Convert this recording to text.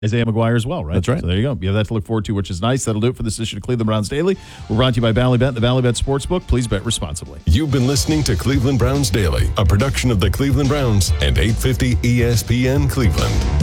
Isaiah McGuire as well, right? That's right. So there you go. You have that to look forward to, which is nice. That'll do it for this edition of Cleveland Browns Daily. We're brought to you by Ballybet, the Ballybet Sportsbook. Please bet responsibly. You've been listening to Cleveland Browns Daily, a production of the Cleveland Browns and 850 ESPN Cleveland.